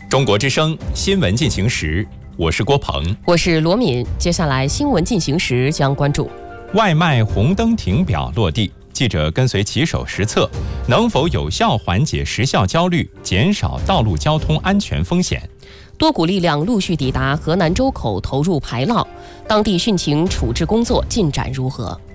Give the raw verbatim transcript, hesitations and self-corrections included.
中国之声新闻进行时，我是郭鹏， 我是罗敏。接下来新闻进行时将关注： 外卖红灯停表落地，记者跟随骑手实测，能否有效缓解时效焦虑，减少道路交通安全风险？ 多股力量陆续抵达河南周口投入排涝，当地汛情处置工作进展如何？